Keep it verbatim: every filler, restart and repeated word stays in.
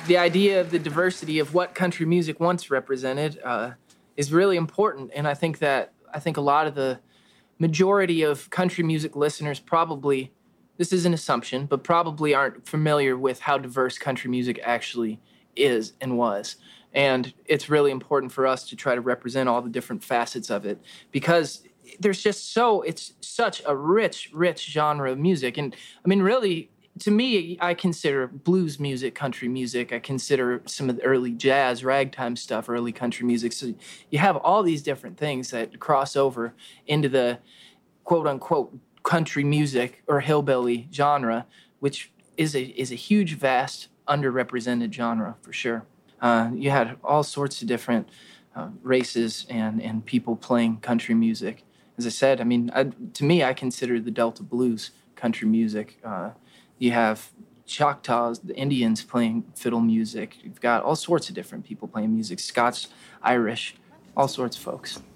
the idea of the diversity of what country music once represented uh, is really important. And I think that I think a lot of the majority of country music listeners probably, this is an assumption, but probably aren't familiar with how diverse country music actually is and was. And it's really important for us to try to represent all the different facets of it because there's just so, it's such a rich, rich genre of music. And I mean, really, to me, I consider blues music country music. I consider some of the early jazz, ragtime stuff, early country music. So you have all these different things that cross over into the quote unquote country music or hillbilly genre, which is a is a huge, vast, underrepresented genre for sure. Uh, you had all sorts of different uh, races and, and people playing country music. As I said, I mean, I, to me, I consider the Delta blues country music. Uh, you have Choctaws, the Indians playing fiddle music. You've got all sorts of different people playing music, Scots, Irish, all sorts of folks.